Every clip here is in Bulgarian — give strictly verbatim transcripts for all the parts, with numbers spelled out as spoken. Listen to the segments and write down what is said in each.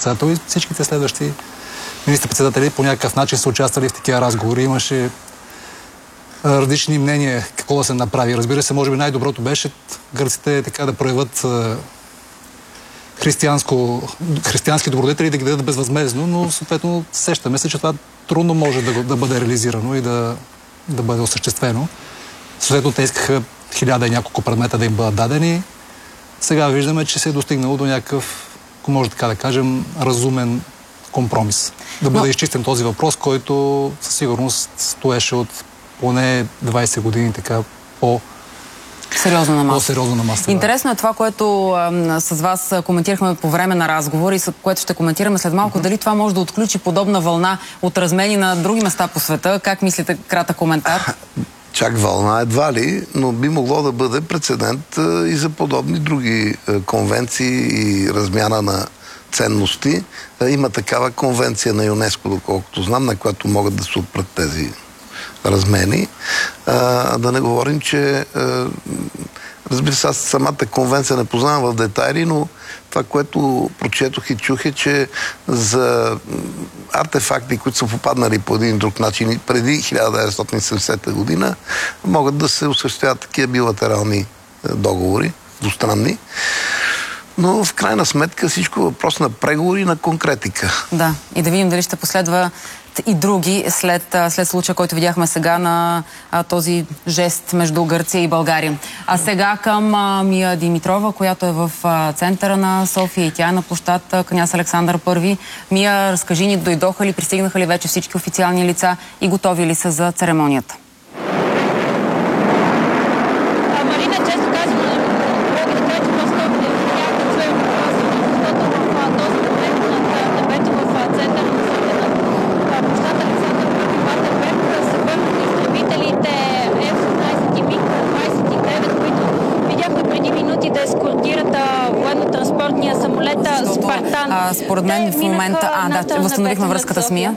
министър-председател и всичките следващи министър-председатели по някакъв начин са участвали в такива разговори. Имаше различни мнения какво да се направи. Разбира се, може би най-доброто беше гърците така да проявят християнско, християнски добродетели да ги дадат безвъзмездно, но съответно сещаме се, че това трудно може да, да бъде реализирано и да, да бъде осъществено. Съответно те искаха хиляда и няколко предмета да им бъдат дадени. Сега виждаме, че се е достигнало до някакъв, ако може така да кажем, разумен компромис. Да бъде но... изчистен този въпрос, който със сигурност стоеше от поне двайсет години така по сериозно на масата. По-сериозно на масата. Интересно е това, което а, с вас коментирахме по време на разговор и с което ще коментираме след малко. Mm-hmm. Дали това може да отключи подобна вълна от размени на други места по света? Как мислите, кратък коментар? Чак вълна едва ли, но би могло да бъде прецедент а, и за подобни други а, конвенции и размяна на ценности. А, има такава конвенция на ЮНЕСКО, доколкото знам, на която могат да се отпрат тези размени. А, да не говорим, че а, разбира се, аз самата конвенция не познавам в детайли, но това, което прочетох и чух е, че за артефакти, които са попаднали по един друг начин преди хиляда деветстотин и седемдесета година, могат да се осъществяват такива билатерални договори, двустранни. Но в крайна сметка всичко е въпрос на преговори и на конкретика. Да, и да видим дали ще последва и други след, след случая, който видяхме сега на а, този жест между Гърция и България. А сега към а, Мия Димитрова, която е в а, центъра на София и тя е на площад Княз Александър Първи. Мия, разкажи ни, дойдоха ли, пристигнаха ли вече всички официални лица и готови ли са за церемонията? А, според мен в момента... А, да, възстановихме връзката с Мия.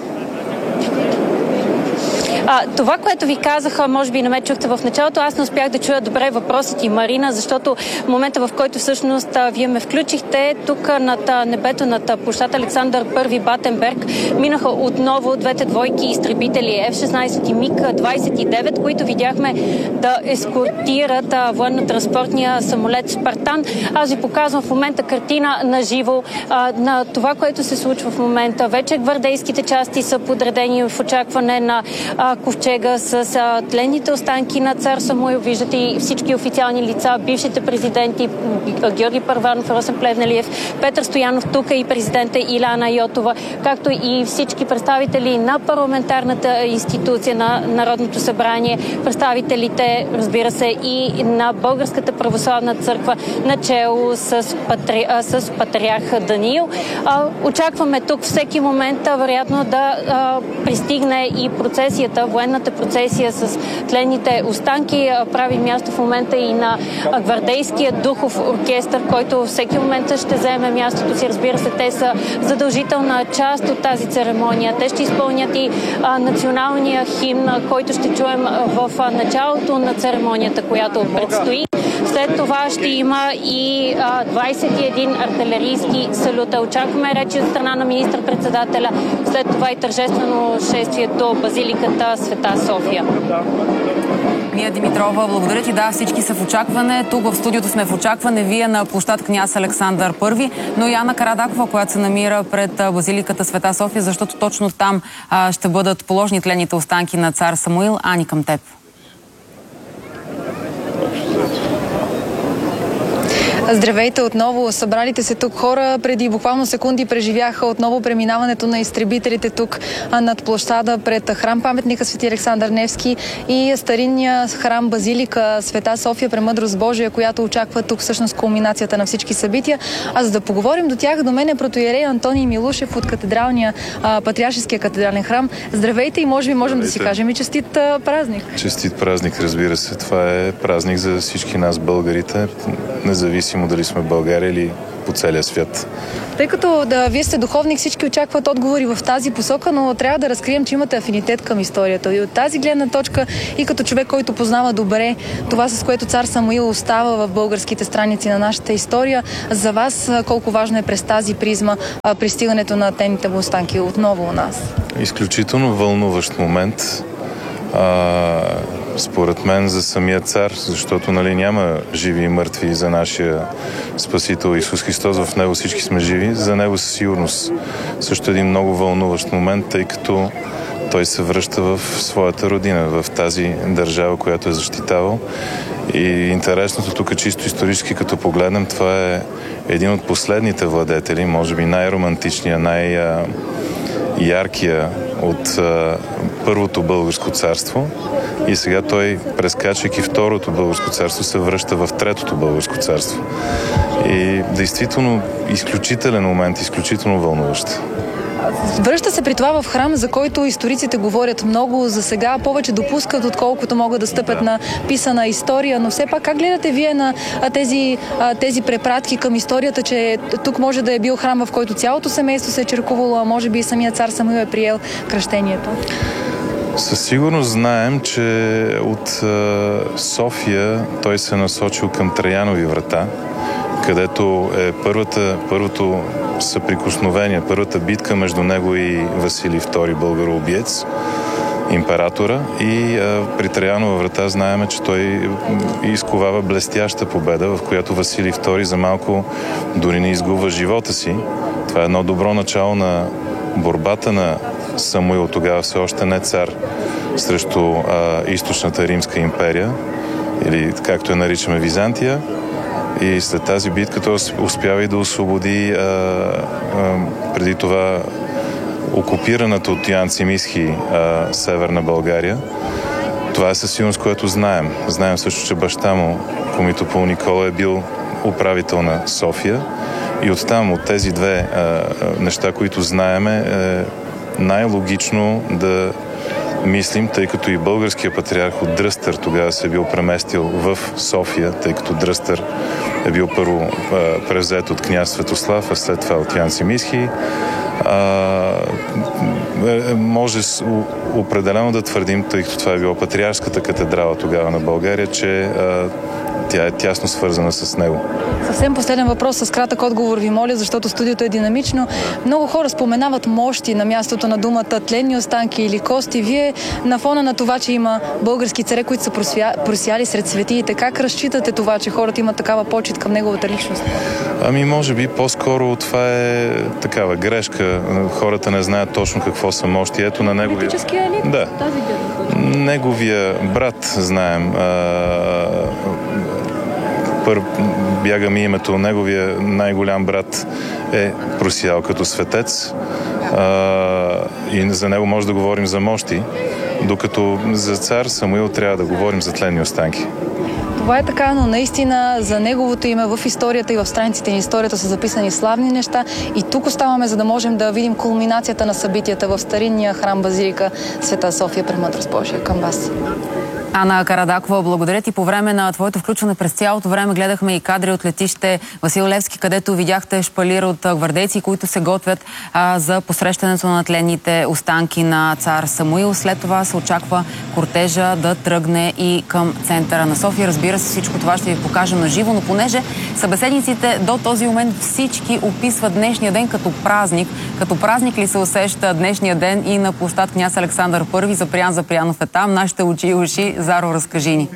А, това, което ви казаха, може би не ме чухте в началото, аз не успях да чуя добре въпросът и Марина, защото в момента, в който всъщност а, вие ме включихте, тук над а, небето, над площад Александър Първи Батенберг, минаха отново двете двойки изтребители Еф шестнайсет и Миг двайсет и девет, които видяхме да ескортират а, военно-транспортния самолет Спартан. Аз ви показвам в момента картина на живо а, на това, което се случва в момента. Вече гвардейските части са подредени в очакване на а, ковчега с а, тленните останки на цар Самуил. Виждате и всички официални лица, бившите президенти Георги Първанов, Росен Плевнелиев, Петър Стоянов, тук и президента Иляна Йотова, както и всички представители на парламентарната институция на Народното събрание, представителите, разбира се, и на Българската православна църква, начело с, патри... с патриарх Даниил. А, очакваме тук всеки момент, а, вероятно, да а, пристигне и процесията, военната процесия с тленните останки. Прави място в момента и на гвардейския духов оркестър, който всеки момент ще вземе мястото си. Разбира се, те са задължителна част от тази церемония. Те ще изпълнят и а, националния химн, който ще чуем в а, началото на церемонията, която предстои. След това ще има и а, двайсет и един артилерийски салюта. Очакваме речи от страна на министър-председателя. След това и тържествено шествие до базиликата Света София. Мия Димитрова, благодаря ти. Да, всички са в очакване. Тук в студиото сме в очакване. Вие на площад Княз Александър Първи, но и Ана Карадакова, която се намира пред базиликата Света София, защото точно там а, ще бъдат положени тленните останки на цар Самуил. Ани, към теб. Здравейте отново. Събралите се тук хора преди буквално секунди преживяха отново преминаването на изтребителите тук над площада пред храм паметника Свети Александър Невски и старинния храм Базилика Света София Премъдрост Божия, която очаква тук всъщност кулминацията на всички събития. А за да поговорим до тях, до мен е протоиерей Антоний Милушев от катедралния, а, патриаршеския катедрален храм. Здравейте и може би можем Здравейте. да си кажем и честит а, празник. Честит празник, разбира се. Това е празник за всички нас, българите, независимо дали сме в България или по целия свят. Тъй като да, вие сте духовник, всички очакват отговори в тази посока, но трябва да разкрием, че имате афинитет към историята. И от тази гледна точка, и като човек, който познава добре това, с което цар Самуил остава в българските страници на нашата история, за вас колко важно е през тази призма а, пристигането на темните останки отново у нас? Изключително вълнуващ момент. А, според мен за самия цар, защото нали, няма живи и мъртви за нашия Спасител Исус Христос, в него всички сме живи, за него със сигурност също един много вълнуващ момент, тъй като той се връща в своята родина, в тази държава, която е защитавал. И интересното тук, чисто исторически, като погледнем, това е един от последните владетели, може би най-романтичния, най-яркия от а, първото българско царство. И сега той, прескачайки второто българско царство, се връща в третото българско царство. И действително изключителен момент, изключително вълнуващ. Връща се при това в храм, за който историците говорят много. За сега повече допускат, отколкото могат да стъпят да. на писана история. Но все пак, как гледате вие на тези, тези препратки към историята, че тук може да е бил храм, в който цялото семейство се е черкувало, а може би и самият цар Самуил е приел кръщението? Със сигурност знаем, че от София той се е насочил към Траянови врата, където е първата, първото съприкосновение, първата битка между него и Василий втори българоубиец, императора. И а, при Траянова врата знаем, че той изковава блестяща победа, в която Василий втори за малко дори не изгубва живота си. Това е едно добро начало на борбата на Самуил, тогава все още не цар, срещу а, източната Римска империя, или както я наричаме Византия. И след тази битка той успява и да освободи а, а, преди това окупираната от Йоан Цимисхий а, Северна България. Това е със сигурност, което знаем. Знаем също, че баща му, Комитопол Никола, е бил управител на София. И оттам, от тези две а, неща, които знаеме, е най-логично да мислим, тъй като и българския патриарх от Дръстър тогава се е бил преместил в София, тъй като Дръстър е бил първо а, превзет от княз Светослав, а след това от Йоан Цимисхий. А, може с, определено да твърдим, тъй като това е била патриаршската катедрала тогава на България, че а, тя е тясно свързана с него. Съвсем последен въпрос с кратък отговор ви моля, защото студиото е динамично. Много хора споменават мощи на мястото на думата тленни останки или кости. Вие на фона на това, че има български царе, които са просяли сред светиите, как разчитате това, че хората имат такава почит към неговата личност? Ами може би по-скоро това е такава грешка. Хората не знаят точно какво са мощи. Ето на неговия... Политическия елит? Да. Тази гледна. Неговия брат, знаем, Пър, бяга ми името, неговия най-голям брат е просиял като светец а, и за него може да говорим за мощи, докато за цар Самуил трябва да говорим за тленни останки. Това е така, но наистина за неговото име в историята и в страниците на историята са записани славни неща и тук оставаме, за да можем да видим кулминацията на събитията в старинния храм Базилика Света София. Премъдрост Божия към вас. Ана Карадакова, благодаря ти. По време на твоето включване през цялото време гледахме и кадри от летище Васил Левски, където видяхте шпалир от гвардейци, които се готвят а, за посрещането на тленните останки на цар Самуил. След това се очаква кортежа да тръгне и към центъра на София. Разбира се, всичко това ще ви покажем на живо, но понеже събеседниците до този момент всички описват днешния ден като празник. Като празник ли се усеща днешния ден и на площад Княз Александър Първи? Запрян Запрянов е там. Нашите очи и уши. Заро, разкажи ни.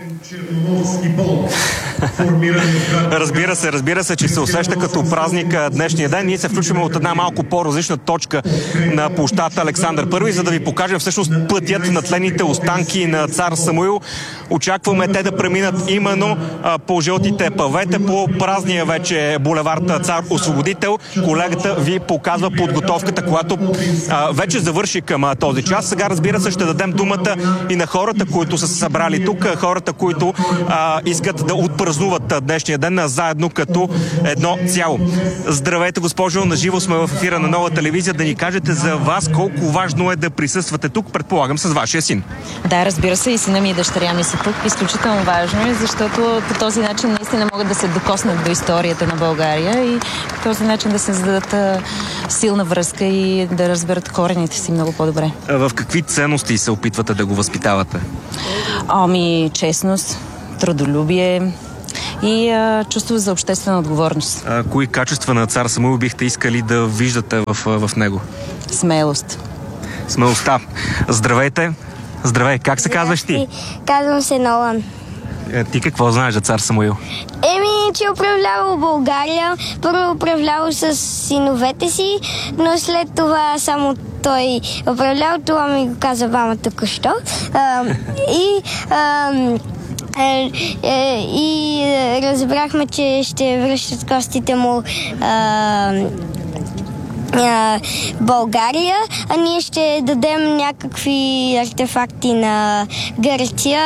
Разбира се, разбира се, че се усеща като празник днешния ден. Ние се включваме от една малко по-различна точка на площад Александър Първи, за да ви покажем всъщност пътят на тленните останки на цар Самуил. Очакваме те да преминат именно а, по жълтите павета, по празния вече булевард Цар Освободител. Колегата ви показва подготовката, която а, вече завърши към а, този час. Сега, разбира се, ще дадем думата и на хората, които са се събрали събрали тук, хората, които а, искат да отпразнуват днешния ден заедно като едно цяло. Здравейте, госпожо, наживо сме в ефира на Нова телевизия. Да ни кажете за вас колко важно е да присъствате тук, предполагам, с вашия син. Да, разбира се, и сина ми и дъщеря ми са тук. Изключително важно е, защото по този начин наистина могат да се докоснат до историята на България и по този начин да се създадат силна връзка и да разберат корените си много по-добре. В какви ценности се опитвате да го възпитавате? Ами, честност, трудолюбие и а, чувство за обществена отговорност. А, кои качества на цар Самуил бихте искали да виждате в, в него? Смелост. Смелостта. Здравейте. Здравей. Как се казваш ти? Казвам се Нолан. Е, ти какво знаеш за цар Самуил? Еми, че управлявал България. Първо управлявал с синовете си, но след това само той управлявал. Това ми го каза мама току-що. А, и... А, Е, е, и разбрахме, че ще връщат костите му а, а, България, а ние ще дадем някакви артефакти на Гърция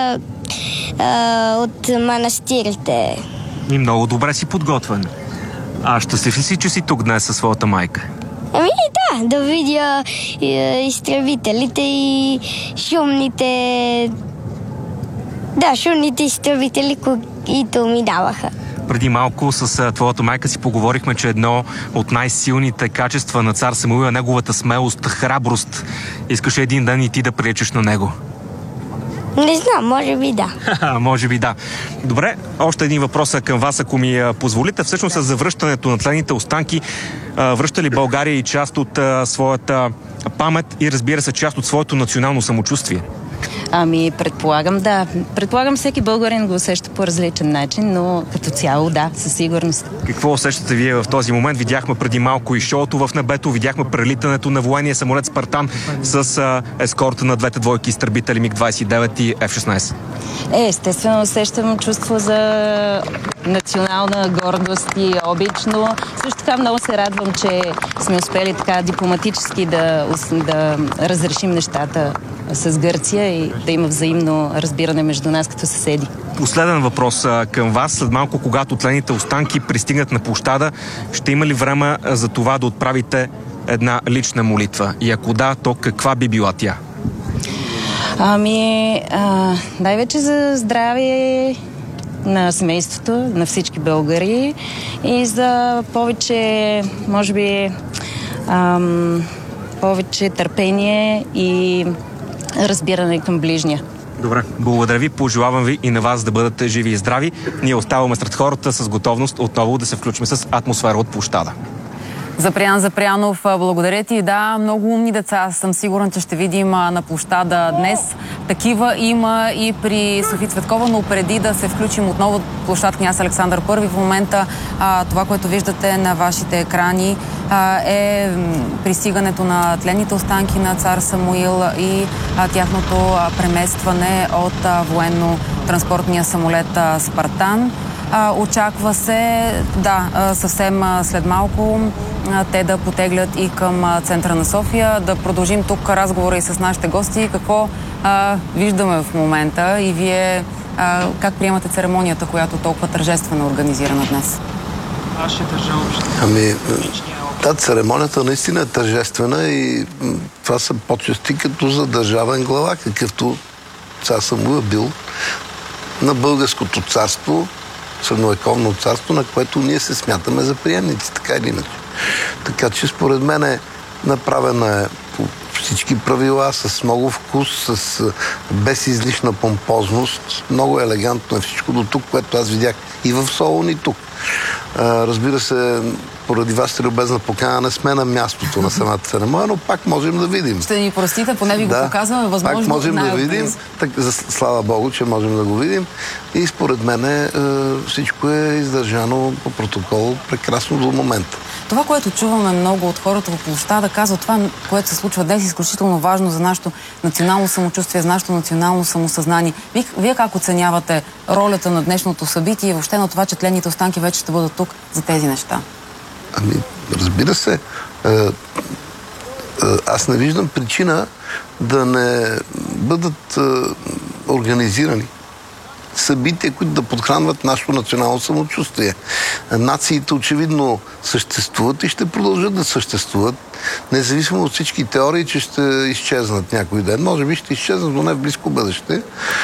а, от манастирите. И много добре си подготвен. А щастлив ли си, че си тук днес със своята майка? Ами да, да видя е, изтребителите и шумните... Да, шумните изтребители, които ми даваха. Преди малко с твоята майка си поговорихме, че едно от най-силните качества на цар Самуил е неговата смелост, храброст. Искаш един ден и ти да приличаш на него? Не знам, може би да. Може би да. Добре, още един въпрос към вас, ако ми позволите. Всъщност за връщането на тлените останки, връща ли България и част от своята памет и разбира се част от своето национално самочувствие? Ами, предполагам, да. Предполагам, всеки българин го усеща по различен начин, но като цяло, да, със сигурност. Какво усещате вие в този момент? Видяхме преди малко и шоуто в небето, видяхме прелитането на военния самолет Спартан с а, ескорта на двете двойки изтребители Миг двадесет и девет и Еф шестнадесет. Е, естествено, усещам чувство за национална гордост и обич, но също така много се радвам, че сме успели така дипломатически да, да разрешим нещата с Гърция и да има взаимно разбиране между нас като съседи. Последен въпрос към вас. След малко, когато тлените останки пристигнат на площада, ще има ли време за това да отправите една лична молитва? И ако да, то каква би била тя? Ами, а, най-вече за здраве на семейството, на всички българи и за повече, може би, ам, повече търпение и разбиране към ближния. Добре, благодаря ви, пожелавам ви и на вас да бъдете живи и здрави. Ние оставаме сред хората с готовност отново да се включим с атмосфера от площада. Запрян Запрянов, благодаря ти. Да, много умни деца. Съм сигурен, че ще видим на площада днес. Такива има и при София Цветкова, но преди да се включим отново в площад Княз Александър Първи, в момента а, това, което виждате на вашите екрани, а, е пристигането на тленните останки на цар Самуил и а, тяхното а, преместване от а, военно-транспортния самолет а, Спартан. А, очаква се, да, а, съвсем а, след малко а, те да потеглят и към а, центъра на София. Да продължим тук разговора и с нашите гости. Какво а, виждаме в момента и вие а, как приемате церемонията, която толкова тържествено организирана днес? Аз ще държа общо. Ами, да, церемонията наистина е тържествена и това са почести като за държавен глава, какъвто цар Самуил бил на българското царство, средновековно царство, на което ние се смятаме за приемници, така или иначе. Така че според мен е направена е по всички правила, с много вкус, с, без излишна помпозност. Много елегантно е всичко до тук, което аз видях и в Солун, и тук. А, разбира се, поради вашата любезна покана не сме на мястото на самата церемония, но пак можем да видим. Ще ни простите, поне ви го да, показваме възможно. Пак можем да видим. Так, за, слава Богу, че можем да го видим. И според мен е, всичко е издържано по протокол прекрасно до момента. Това, което чуваме много от хората в площада, казва това, което се случва днес, е изключително важно за нашето национално самочувствие, за нашето национално самосъзнание. Вие, вие как оценявате ролята на днешното събитие и въобще на това, че тленните останки вече ще бъдат тук за тези неща? Ами, разбира се. Е, е, аз не виждам причина да не бъдат е, организирани събития, които да подхранват нашето национално самочувствие. Нациите очевидно съществуват и ще продължат да съществуват, независимо от всички теории, че ще изчезнат някой ден. Може би ще изчезнат, но не в близко бъдеще.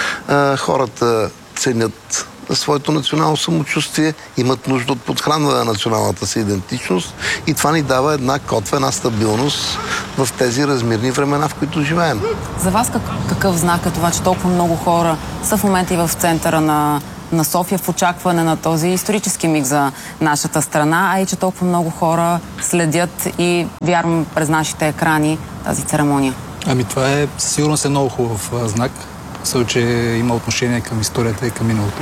Хората ценят своето национално самочувствие, имат нужда от подхранване на националната си идентичност и това ни дава една котва, една стабилност в тези размирни времена, в които живеем. За вас как, какъв знак е това, че толкова много хора са в момента и в центъра на, на София в очакване на този исторически миг за нашата страна, а и че толкова много хора следят и вярвам през нашите екрани тази церемония? Ами това е сигурно е много хубав знак, също, че има отношение към историята и към миналото.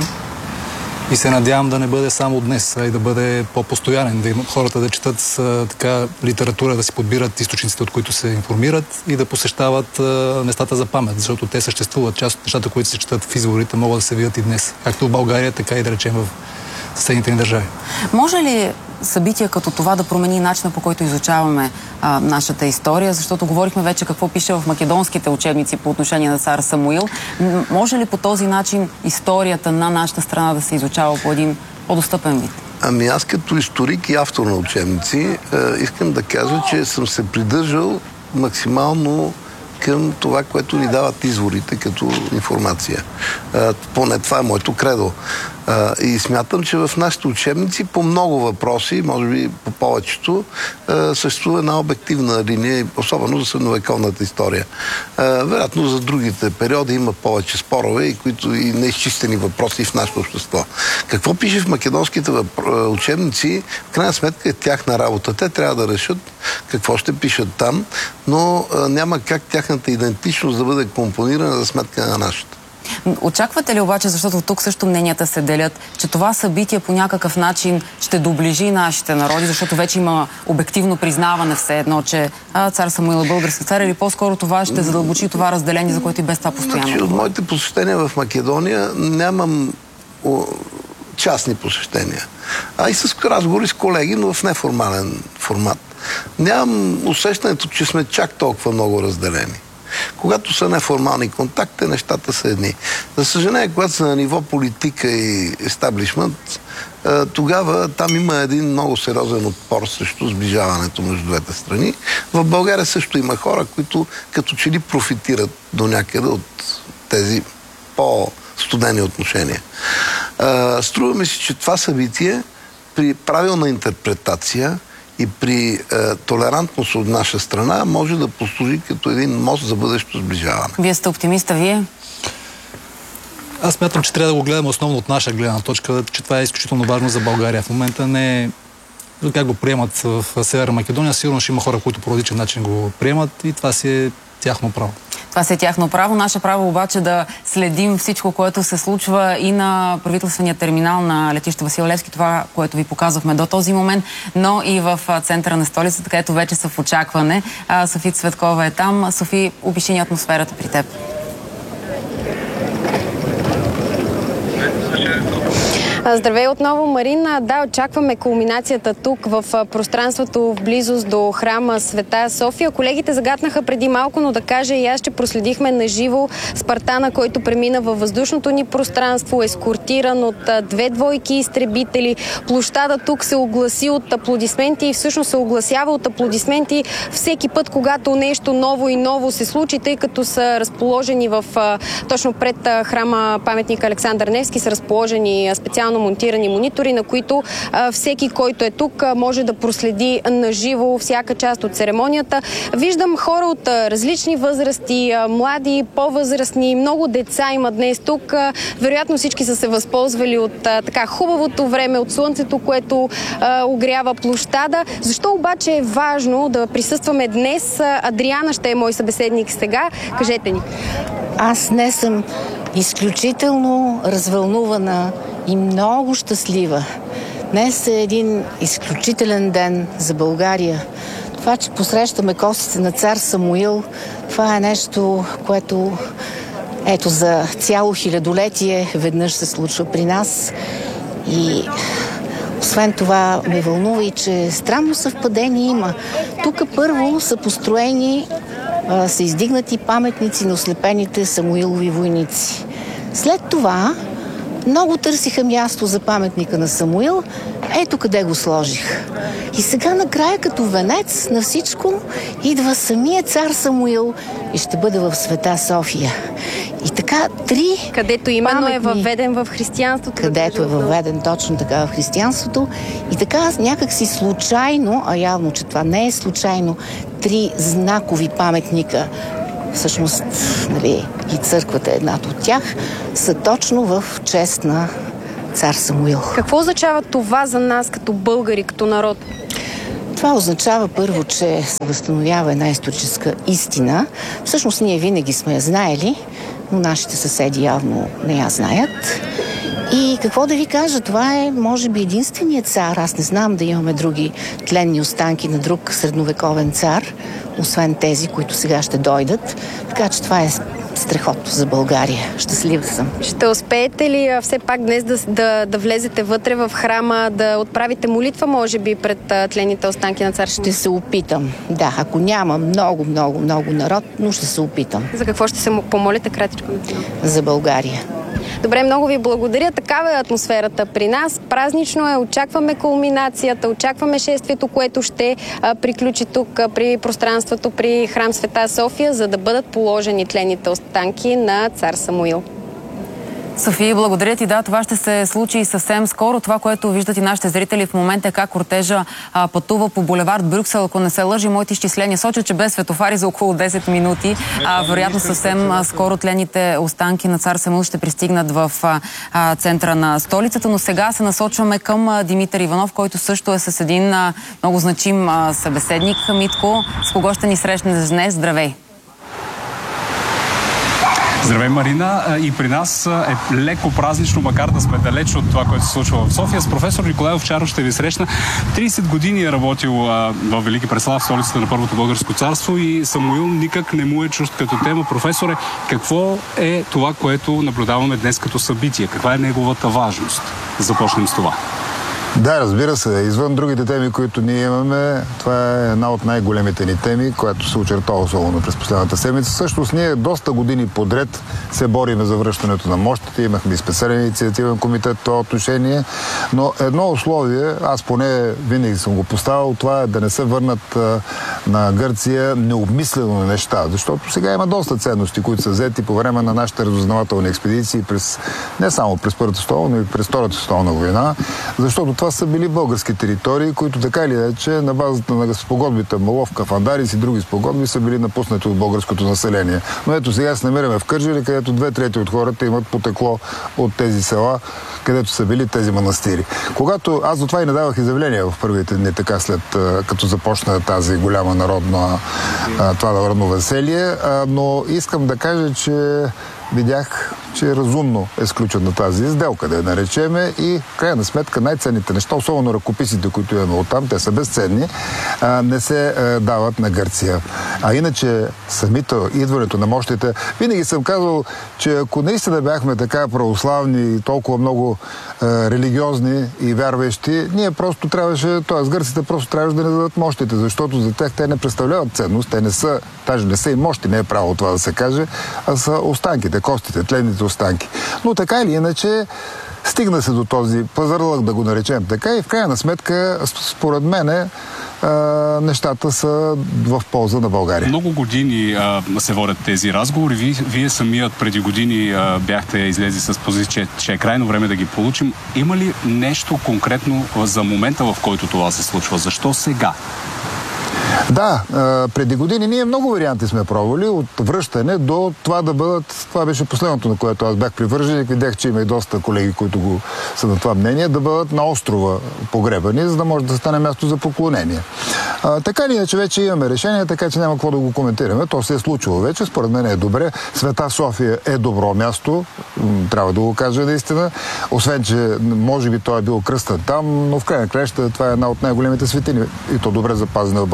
И се надявам да не бъде само днес, а и да бъде по-постоянен, да имат хората да четат а, така литература, да си подбират източниците, от които се информират и да посещават а, местата за памет, защото те съществуват. Част от нещата, които се четат в изворите, могат да се видят и днес. Както в България, така и да речем в съседните ни държави. Може ли събития като това да промени начина, по който изучаваме а, нашата история? Защото говорихме вече какво пише в македонските учебници по отношение на цар Самуил. Може ли по този начин историята на нашата страна да се изучава по един по-достъпен вид? Ами аз като историк и автор на учебници е, искам да кажа, че съм се придържал максимално към това, което ни дават изворите като информация. А, поне това е моето кредо. А, и смятам, че в нашите учебници по много въпроси, може би по повечето, а, съществува една обективна линия, особено за средновековната история. А, вероятно за другите периоди има повече спорове и, които, и неизчистени въпроси в нашето общество. Какво пише в македонските учебници, в крайна сметка е тяхна работа. Те трябва да решат какво ще пишат там, но а, няма как тяхната идентичност да бъде компонирана за сметка на нашата. Очаквате ли обаче, защото тук също мненията се делят, че това събитие по някакъв начин ще доближи нашите народи, защото вече има обективно признаване все едно, че а, цар Самуил е български цар, или по-скоро това ще задълбочи това разделение, за което и без това постоянно? Значи, от моите посещения в Македония нямам о, частни посещения, а и с разговори с колеги, но в неформален формат. Нямам усещането, че сме чак толкова много разделени. Когато са неформални контакти, нещата са едни. За съжаление, когато са на ниво политика и естаблишмент, тогава там има един много сериозен отпор срещу сближаването между двете страни. В България също има хора, които като че ли профитират до някъде от тези по-студени отношения. Струва ми се, че това събитие при правилна интерпретация и при е, толерантност от наша страна може да послужи като един мост за бъдещо сближаване. Вие сте оптимиста, вие? Аз смятам, че трябва да го гледаме основно от наша гледна точка, че това е изключително важно за България. В момента не е как го приемат в Северна Македония. Сигурно ще има хора, които по различен начин го приемат и това си е тяхно право. Това си е тяхно право. Наше право обаче да следим всичко, което се случва и на правителствения терминал на летище Васил Левски, това, което ви показахме до този момент, но и в центъра на столицата, където вече са в очакване. Софи Цветкова е там. Софи, опиши ни атмосферата при теб. Здравей отново, Марина. Да, очакваме кулминацията тук в пространството в близост до храма Света София. Колегите загатнаха преди малко, но да кажа и аз, че проследихме наживо Спартана, който премина във въздушното ни пространство, ескортиран от две двойки изтребители. Площада тук се огласи от аплодисменти и всъщност се огласява от аплодисменти всеки път, когато нещо ново и ново се случи, тъй като са разположени в точно пред храма паметник Александър Невски, са разположени специално монтирани монитори, на които а, всеки, който е тук, а, може да проследи наживо всяка част от церемонията. Виждам хора от а, различни възрасти, а, млади, по-възрастни, много деца има днес тук. А, вероятно всички са се възползвали от а, така хубавото време, от слънцето, което а, огрява площада. Защо обаче е важно да присъстваме днес? Адриана ще е мой събеседник сега. Кажете ни. Аз днес съм изключително развълнувана и много щастлива. Днес е един изключителен ден за България. Това, че посрещаме костите на цар Самуил, това е нещо, което ето за цяло хилядолетие веднъж се случва при нас. И освен това ме вълнува и, че странно съвпадение има. Тук първо са построени, са издигнати паметници на ослепените Самуилови войници. След това много търсиха място за паметника на Самуил. Ето къде го сложих. И сега накрая, като венец на всичко, идва самия цар Самуил и ще бъде в Света София. И така три Където именно паметни, е въведен в християнството. Където е въведен точно така в християнството. И така някак си случайно, а явно, че това не е случайно, три знакови паметника, всъщност, нали, и църквата е едната от тях, са точно в чест на цар Самуил. Какво означава това за нас като българи, като народ? Това означава първо, че се възстановява една историческа истина. Всъщност ние винаги сме я знаели, но нашите съседи явно не я знаят. И какво да ви кажа, това е, може би, единственият цар. Аз не знам да имаме други тленни останки на друг средновековен цар, освен тези, които сега ще дойдат. Така че това е страхотно за България. Щастлива съм. Ще успеете ли а, все пак днес да, да, да влезете вътре в храма, да отправите молитва, може би, пред а, тленните останки на цар? Ще се опитам. Да, ако няма много, много, много народ, но ще се опитам. За какво ще се помолите кратичко? За България. Добре, много ви благодаря. Такава е атмосферата при нас. Празнично е. Очакваме кулминацията, очакваме шествието, което ще а, приключи тук а, при пространството при храм Света София, за да бъдат положени тленните останки на цар Самуил. София, благодаря ти. Да, това ще се случи съвсем скоро. Това, което виждат и нашите зрители в момента е как кортежа а, пътува по булевард Брюксел. Ако не се лъжи, моите изчисления сочат, че без светофари за около десет минути. А, вероятно съвсем а, скоро тлените останки на цар Самуил ще пристигнат в а, центъра на столицата. Но сега се насочваме към а, Димитър Иванов, който също е с един а, много значим а, събеседник. Митко, с кого ще ни срещнеш днес? Здравей! Здравей, Марина. И при нас е леко празнично, макар да сме далеч от това, което се случва в София. С професор Николай Овчаров ще ви срещна. трийсет години е работил в Велики Преслав, столицата на Първото българско царство, и Самуил никак не му е чужд като тема. Професоре, какво е това, което наблюдаваме днес като събитие? Каква е неговата важност? Започнем с това. Да, разбира се. Извън другите теми, които ние имаме, това е една от най-големите ни теми, която се очертава особено през последната седмица. Всъщност ние доста години подред се бориме за връщането на мощите. Имахме и специален инициативен комитет в това отношение. Но едно условие, аз поне винаги съм го поставил, това е да не се върнат а, на Гърция необмислено неща. Защото сега има доста ценности, които са взети по време на нашите разузнавателни експедиции, през, не само през Първата световна, но и през Втората световна война. Защото това са били български територии, които така или иначе на базата на спогодбите Маловка, Фандарис и други спогодби са били напуснати от българското население. Но ето сега се намираме в Кърджали, където две трети от хората имат потекло от тези села, където са били тези манастири. Когато аз до това и не давах изявления в първите дни, така след като започна тази голяма народна, това народно веселие, но искам да кажа, че видях, че разумно е сключена тази сделка, да я наречеме, и в крайна сметка най-ценните неща, особено ръкописите, които имаме оттам, те са безценни, а, не се а, дават на Гърция. А иначе самито идването на мощите, винаги съм казвал, че ако наистина бяхме така православни и толкова много а, религиозни и вярващи, ние просто трябваше, т.е. гърците просто трябваше да не дадат мощите, защото за тях те не представляват ценност, те не са, даже не са и мощи, не е право това да се каже, а са останките, костите, тленните останки. Но така или иначе стигна се до този пазарлък, да го наречем така, и в крайна сметка, според мене, а, нещата са в полза на България. Много години а, се водят тези разговори. Вие, вие самият преди години а, бяхте излезли с позиция, че е крайно време да ги получим. Има ли нещо конкретно за момента, в който това се случва? Защо сега? Да, преди години ние много варианти сме пробвали, от връщане до това да бъдат, това беше последното, на което аз бях привърженик, видях, че има и доста колеги, които го са на това мнение, да бъдат на острова погребани, за да може да стане място за поклонение. А, така или иначе вече имаме решение, така че няма какво да го коментираме. То се е случило вече, според мен е добре. Света София е добро място, трябва да го кажа наистина. Освен, че може би той е бил кръстен там, но в крайна краща това е една от най-големите светини и то добре запазена в България.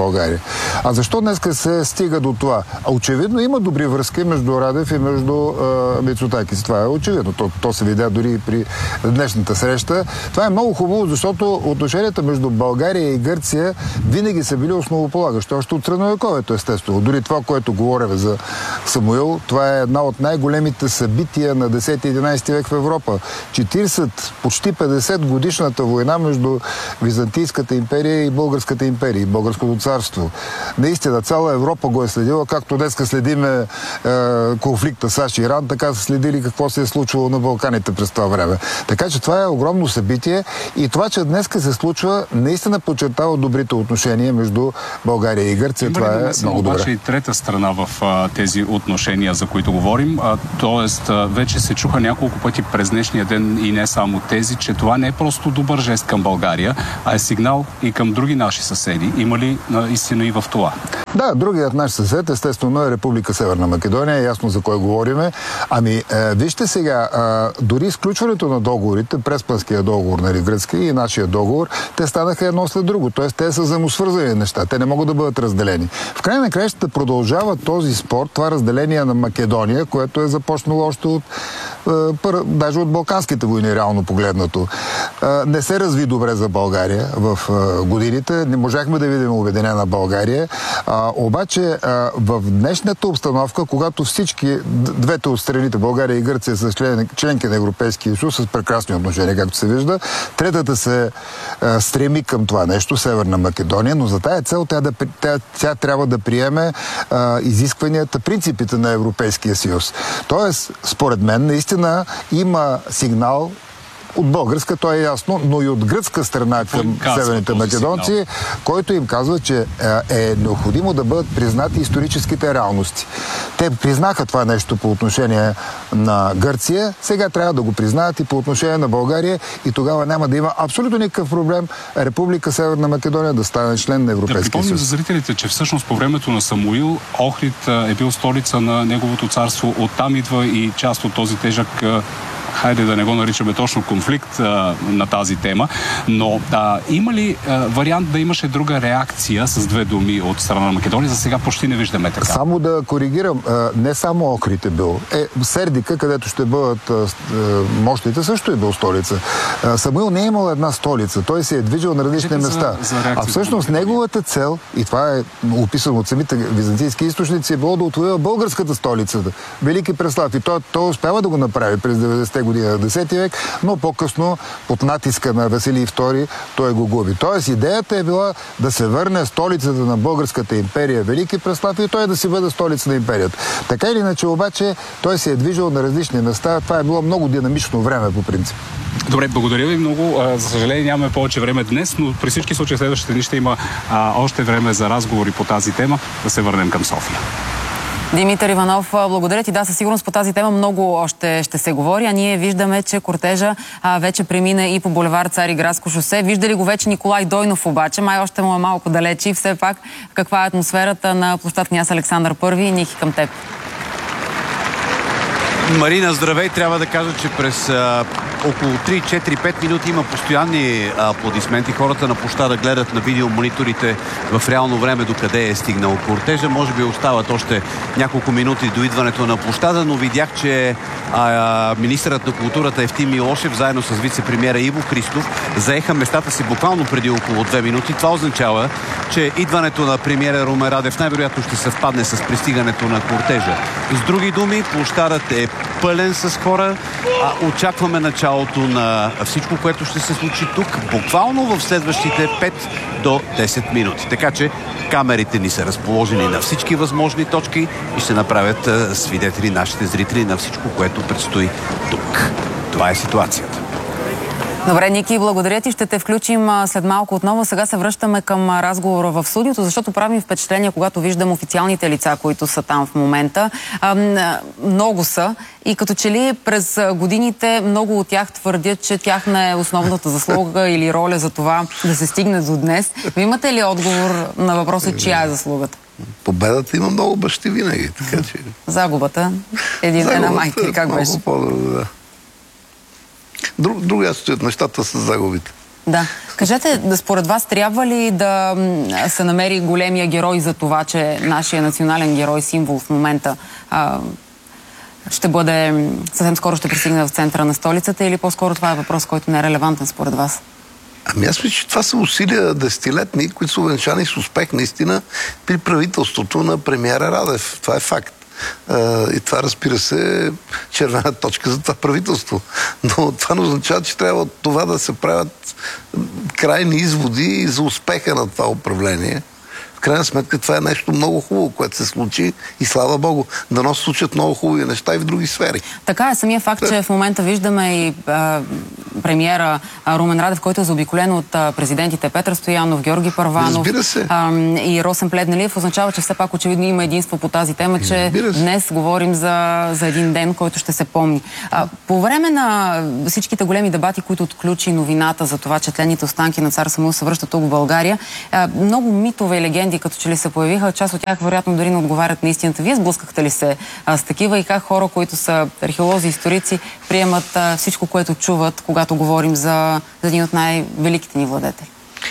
А защо днеска се стига до това? А очевидно има добри връзки между Радев и между Мицотакис. Това е очевидно. То, то се видя дори при днешната среща. Това е много хубаво, защото отношенията между България и Гърция винаги са били основополагащи. Още от средновековието, естествено. Дори това, което говорим за Самуил, това е една от най-големите събития на десети-единайсети век в Европа. четирийсет, почти петдесет годишната война между Византийската империя и Българската империя, и Българското царство. Наистина, цяла Европа го е следила, както днеска следиме е, конфликта САЩ и Иран, така са следили какво се е случвало на Балканите през това време. Така че това е огромно събитие и това, че днеска се случва, наистина подчертава добрите отношения между България и Гърция. Има това ли да е много добре. Обаче и трета страна в а, тези отношения, за които говорим. А, тоест, а, вече се чуха няколко пъти през днешния ден и не само тези, че това не е просто добър жест към България, а е сигнал и към други наши съседи. Има ли а, истина и в това? Да, другият наш съсед, естествено, е Република Северна Македония. Ясно за кой говориме. Ами, е, вижте сега, е, дори изключването на договорите, Преспанския договор, нали, гръцки и нашия договор, те станаха едно след друго. Тоест, те са взаимосвързани неща. Те не могат да бъдат разделени. В край на краищата продължава този спор, това разделение на Македония, което е започнало още от е, пър, даже от Балканските войни, реално погледнато. Е, не се разви добре за България в е, годините. Не можахме да видим обединена България. А, обаче а, в днешната обстановка, когато всички, двете от страните, България и Гърция, са член, членки на Европейския съюз с прекрасни отношения, както се вижда, третата се а, стреми към това нещо, Северна Македония, но за тая цел тя, да, тя, тя трябва да приеме а, изискванията, принципите на Европейския съюз. Тоест, според мен, наистина има сигнал от българска, то е ясно, но и от гръцка страна към северните македонци, сигнал, който им казва, че е необходимо да бъдат признати историческите реалности. Те признаха това нещо по отношение на Гърция, сега трябва да го признаят и по отношение на България и тогава няма да има абсолютно никакъв проблем Република Северна Македония да стане член на Европейския съюз. Да припомним за зрителите, че всъщност по времето на Самуил Охрид е бил столица на неговото царство. Оттам идва и част от този тежък, хайде да не го наричаме точно конфликт а, на тази тема, но а, има ли а, вариант да имаше друга реакция с две думи от страна на Македония? За сега почти не виждаме така. Само да коригирам, а, не само Охрид е бил. Е, Сердика, където ще бъдат а, мощите, също е бил столица. А, Самуил не е имал една столица. Той се е движил на различни места. За, за а всъщност неговата цел, и това е описано от самите византийски източници, е било да отвоюва българската столица. Велики Преслав. И той, той успява да го направи през деветдесетте година на десети век, но по-късно под натиска на Василий втори той го губи. Тоест идеята е била да се върне столицата на българската империя Велики Преслав и той да си бъде столица на империята. Така или иначе обаче той се е движил на различни места. Това е било много динамично време по принцип. Добре, благодаря ви много. За съжаление нямаме повече време днес, но при всички случаи следващите дни ще има а, още време за разговори по тази тема. Да се върнем към София. Димитър Иванов, благодаря ти. Да, със сигурност по тази тема много още ще се говори, а ние виждаме, че кортежа а, вече премина и по булевар Цариградско шосе. Виждали го вече Николай Дойнов обаче, май още му е малко далече и все пак каква е атмосферата на площад Княз Александър първи. Ники, към теб. Марина, здравей! Трябва да кажа, че през а, около три, четири, пет минути има постоянни аплодисменти. Хората на площада гледат на видеомониторите в реално време докъде е стигнал кортежа. Може би остават още няколко минути до идването на площада, но видях, че а, министърът на културата Евтим Милошев заедно с вице-премиера Иво Христов заеха местата си буквално преди около две минути. Това означава, че идването на премиера Румен Радев най-вероятно ще съвпадне с пристигането на кортежа. С други думи, площадът е пълен с хора. А, очакваме началото на всичко, което ще се случи тук, буквално в следващите пет до десет минути. Така че камерите ни са разположени на всички възможни точки и ще направят а, свидетели нашите зрители на всичко, което предстои тук. Това е ситуацията. Добре, Ники, благодаря ти. Ще те включим след малко отново. Сега се връщаме към разговора в студиото, защото правим впечатление, когато виждам официалните лица, които са там в момента. Много са и като че ли през годините много от тях твърдят, че тяхна е основната заслуга или роля за това да се стигне до днес. Ви имате ли отговор на въпроса, чия е заслугата? Победата има много бащи винаги, така че... Загубата? Един една майка, как беше? По-добре, да. Друг, другия стоят нещата с загубите. Да. Кажете, според вас трябва ли да се намери големия герой за това, че нашия национален герой, символ в момента а, ще бъде, съвсем скоро ще пристигне в центъра на столицата, или по-скоро това е въпрос, който не е релевантен според вас? Ами аз мисля, че това са усилия десетилетни, които са увенчани с успех наистина при правителството на премиера Радев. Това е факт. И това, разбира се, е червена точка за това правителство. Но това не означава, че трябва от това да се правят крайни изводи за успеха на това управление. В крайна сметка това е нещо много хубаво, което се случи и слава Богу, дано се случат много хубави неща и в други сфери. Така е, самия факт, че в момента виждаме и а, премиера а, Румен Радев, който е заобиколен от а, президентите Петър Стоянов, Георги Първанов а, и Росен Плевнелиев, означава, че все пак очевидно има единство по тази тема, че днес говорим за, за един ден, който ще се помни. А, по време на всичките големи дебати, които отключи новината за това, че тленните останки на цар Самуил се връщат тук в България, а, много митове и легенди като че ли се появиха, част от тях вероятно дори не отговарят на истината. Вие сблъскахте ли се а, с такива и как хора, които са археолози, историци, приемат а, всичко, което чуват, когато говорим за, за един от най-великите ни владетели?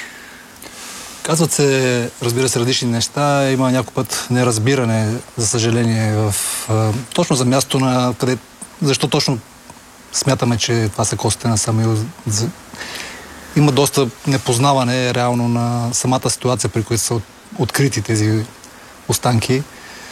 Казват се, разбира се, различни неща. Има някой път неразбиране, за съжаление, в, а, точно за място на къде, защо точно смятаме, че това са костите на Самуил. Има доста непознаване реално на самата ситуация, при която са открити тези останки.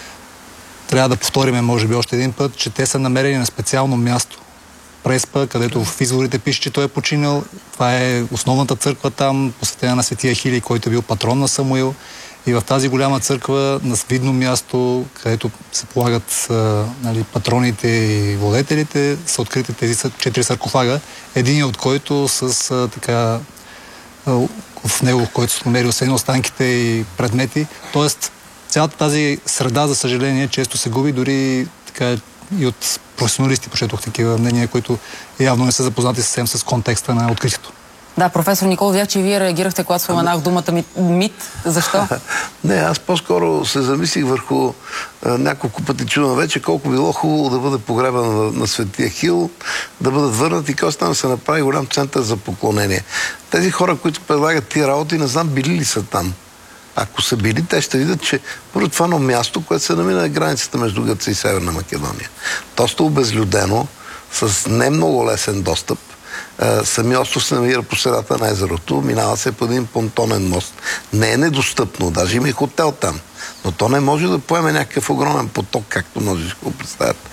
Трябва да повториме, може би, още един път, че те са намерени на специално място. Преспа, където в изворите пише, че той е починал. Това е основната църква там, посветена на Светия Хилий, който е бил патрон на Самуил. И в тази голяма църква, на видно място, където се полагат а, нали, патроните и владетелите, са открити тези четири саркофага, един от който с а, така а, в него, в който се намери освен останките и предмети. Тоест, цялата тази среда, за съжаление, често се губи, дори така и от професионалисти почетох такива мнения, които явно не са запознати съвсем с контекста на откритието. Да, професор Никол, видях, че вие реагирахте, когато споменах думата ми, мит. Защо? Не, аз по-скоро се замислих върху а, няколко пъти чувам вече колко било хубаво да бъде погребан на, на Светия Хил, да бъдат върнати и после там се направи голям център за поклонение. Тези хора, които предлагат тия работи, не знам били ли са там. Ако са били, те ще видят, че първо това на място, което се намира на границата между Гърция и Северна Македония. Доста обезлюдено, с не много лесен достъп. Самия остров се намира по средата на езерото, минава се по един понтонен мост. Не е недостъпно, даже има и хотел там. Но то не може да поеме някакъв огромен поток, както може да го представят.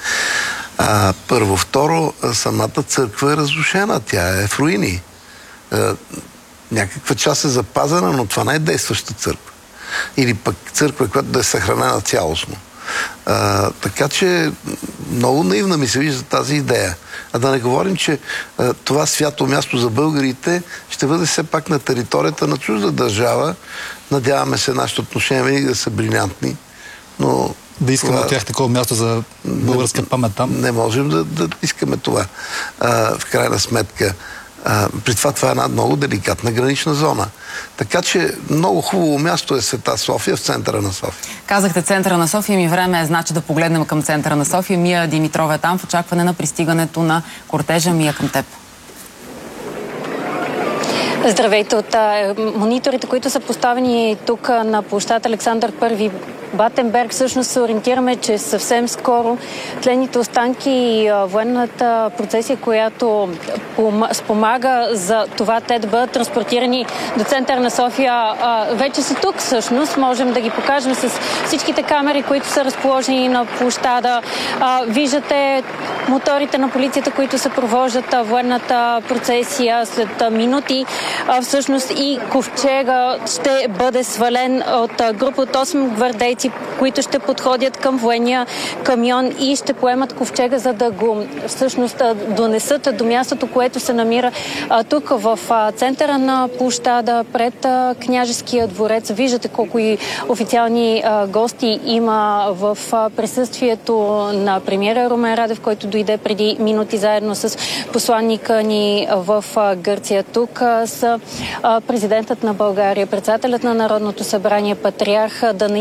А, първо. Второ, самата църква е разрушена, тя е в руини. А, някаква част е запазена, но това не е действаща църква. Или пък църква, която да е съхранена цялостно. А, така че много наивна ми се вижда тази идея. А да не говорим, че а, това свято място за българите ще бъде все пак на територията на чужда държава. Надяваме се нашите отношения винаги да са брилянтни, но... Да искаме това... от тях такова място за българска памет там? Не можем да, да искаме това. А, в крайна сметка. А, при това това е една много деликатна гранична зона. Така че много хубаво място е Света София, в центъра на София. Казахте центъра на София, ми време е значи да погледнем към центъра на София. Мия Димитрова е там в очакване на пристигането на кортежа. Мия, към теб. Здравейте от а, мониторите, които са поставени тук на площад Александър Първи Батенберг. Всъщност се ориентираме, че съвсем скоро тленните останки и а, военната процесия, която спомага за това те да бъдат транспортирани до центъра на София, а, вече са тук всъщност. Можем да ги покажем с всичките камери, които са разположени на площада. А, виждате моторите на полицията, които се провождат а, военната процесия след а, минути. А, всъщност и ковчега ще бъде свален от а, група от осем гвардейци, които ще подходят към военния камион и ще поемат ковчега, за да го всъщност донесат до мястото, което се намира а, тук в а, центъра на площада пред а, Княжеския дворец. Виждате колко и официални а, гости има в а, присъствието на премиера Румен Радев, който дойде преди минути заедно с посланника ни в а, Гърция. Тук а, са а, президентът на България, председателят на Народното събрание, патриарх Даниил,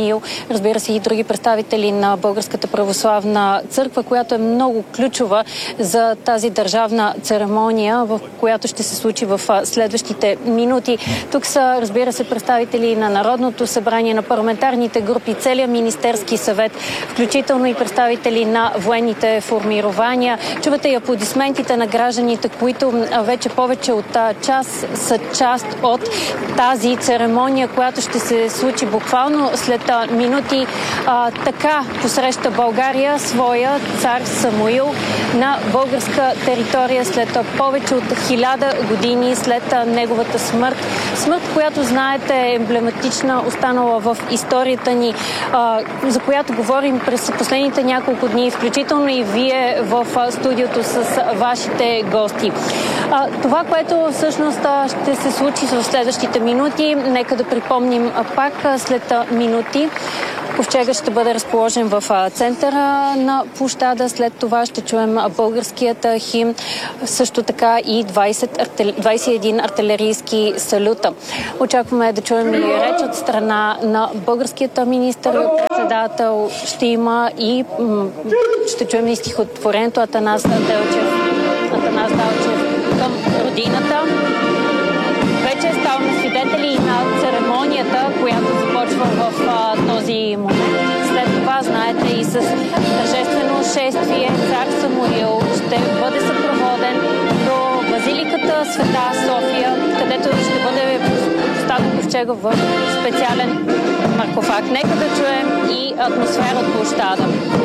разбира се, и други представители на Българската православна църква, която е много ключова за тази държавна церемония, в която ще се случи в следващите минути. Тук са, разбира се, представители на Народното събрание, на парламентарните групи, целият Министерски съвет, включително и представители на военните формирования. Чувате и аплодисментите на гражданите, които вече повече от час са част от тази церемония, която ще се случи буквално след минути. А, така посреща България своя цар Самуил на българска територия след повече от хиляда години след неговата смърт. Смърт, която, знаете, е емблематична, останала в историята ни, а, за която говорим през последните няколко дни, включително и вие в студиото с вашите гости. А, това, което всъщност ще се случи в следващите минути, нека да припомним пак след минути. Ковчега ще бъде разположен в центъра на площада. След това ще чуем българският химн, също така и двайсет, двайсет и един артилерийски салюта. Очакваме да чуем и реч от страна на българският министър-председател. Ще има и ще чуем и стихотворението Атанас Делчев, Атанас Делчев към родината. Вече ставаме свидетели и на церемонията, която започва в а, този момент. След това, знаете, и с тържествено шествие цар Самуил ще бъде съпроводен до базиликата Света София, където ще бъде поставен ковчега в специален маркофаг. Нека да чуем и атмосфера от площада.